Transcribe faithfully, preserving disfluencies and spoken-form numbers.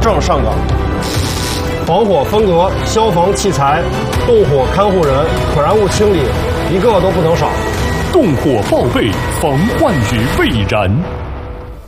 正上岗。防火分隔、消防器材、动火看护人、可燃物清理，一个都不能少。 动火报备，防患于未然。